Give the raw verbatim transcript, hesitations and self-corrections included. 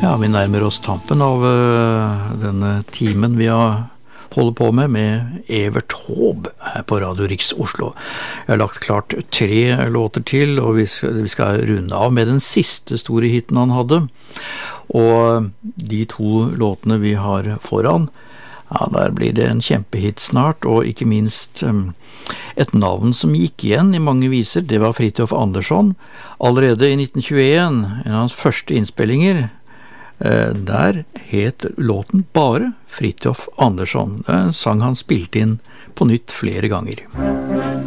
Ja, vi nærmer oss tampen av uh, denne timen vi har holder på med, med Evert Taube her på Radio Riks Oslo. Jeg har lagt klart tre låter til, og vi skal, vi skal runde av med den siste store hiten han hadde. Og de to låtene vi har foran, ja, der blir det en kjempehit snart, og ikke minst um, et navn som gikk igjen i mange viser, det var Fridtjof Andersson. Allerede i nitten tjueen, en av hans første innspillinger, uh, der het låten bare Fridtjof Andersson. En sang han spilte inn på nytt flere ganger.